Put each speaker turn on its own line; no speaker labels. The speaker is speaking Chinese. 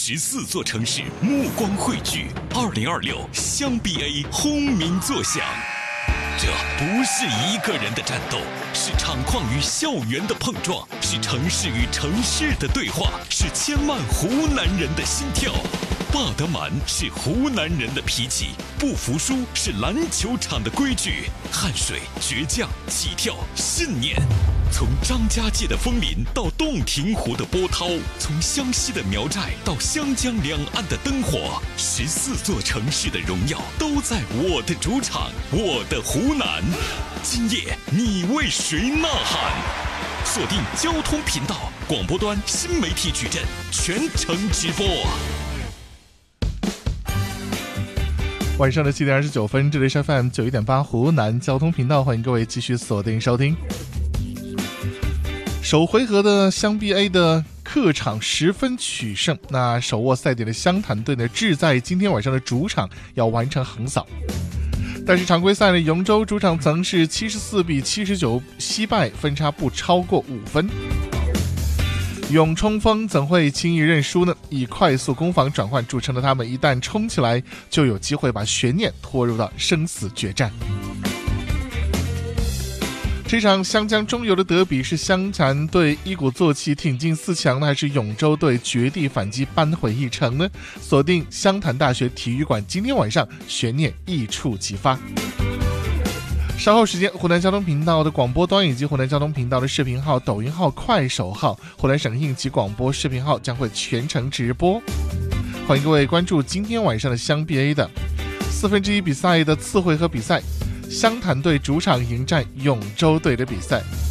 14座城市目光汇聚，2026湘 BA 轰鸣作响。这不是一个人的战斗，是厂矿与校园的碰撞，是城市与城市的对话，是千万湖南人的心跳。霸得满是湖南人的脾气，不服输是篮球场的规矩，汗水、倔强、起跳、信念。从张家界的枫林到洞庭湖的波涛，从湘西的苗寨到湘江两岸的灯火，14座城市的荣耀都在我的主场，我的湖南。今夜你为谁呐喊？锁定交通频道广播端新媒体矩阵，全程直播。
晚上的7点29分，这里是 FM 91.8湖南交通频道，欢迎各位继续锁定收听。首回合的湘 BA 的客场十分取胜，那手握赛点的湘潭队呢，志在今天晚上的主场要完成横扫。但是常规赛呢，永州主场曾是74-79惜败，分差不超过5分。永冲锋怎会轻易认输呢？以快速攻防转换著称的他们，一旦冲起来，就有机会把悬念拖入到生死决战。这场湘江中游的德比，是湘潭队一鼓作气挺进4强呢，还是永州队绝地反击扳回一城呢？锁定湘潭大学体育馆，今天晚上悬念一触即发。稍后时间，湖南交通频道的广播端以及湖南交通频道的视频号、抖音号、快手号、湖南省应急广播视频号将会全程直播。欢迎各位关注今天晚上的湘 BA 的1/4比赛的次回合比赛，湘潭队主场迎战永州队的比赛。